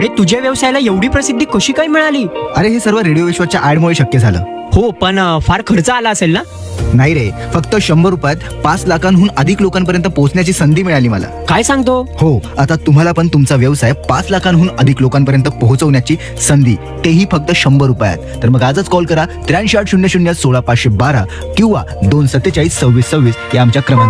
अरे तुझ्या व्यवसायाला एवढी प्रसिद्धी कशी काय मिळाली? अरे हे सर्व रेडिओ विश्वाच्या ऍडमुळे शक्य झालं. हो पण फार खर्च आला असेल ना? नाही रे, फक्त 100 रुपयात 5 लाखांहून अधिक लोकांपर्यंत पोहोचण्याची संधी मिळाली मला. काय सांगतो? हो, आता तुम्हाला पण तुमचा व्यवसाय 5 लाखांहून अधिक लोकांपर्यंत पोहोचवण्याची संधी, तेही फक्त 100 रुपयात. तर मग आजच कॉल करा 83 800 16 512 किंवा 247 26 26 या आमच्या क्रमांक